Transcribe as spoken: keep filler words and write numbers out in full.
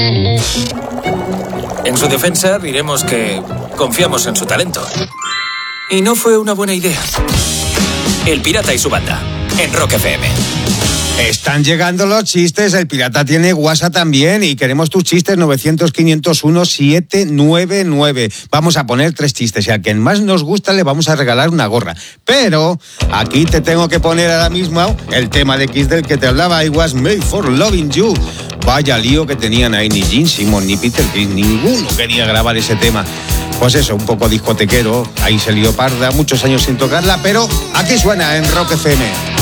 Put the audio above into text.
En su defensa diremos que confiamos en su talento. Y no fue una buena idea. El Pirata y su banda, en Rock F M. Están llegando los chistes, el Pirata tiene WhatsApp también y queremos tus chistes novecientos, quinientos uno, setecientos noventa y nueve. Vamos a poner tres chistes y al que más nos gusta le vamos a regalar una gorra. Pero aquí te tengo que poner ahora mismo el tema de Kiss del que te hablaba, I Was Made for Loving You. Vaya lío que tenían ahí, ni Gene Simmons ni Peter Criss, ninguno quería grabar ese tema. Pues eso, un poco discotequero, ahí se lió parda, muchos años sin tocarla, pero aquí suena en Rock F M.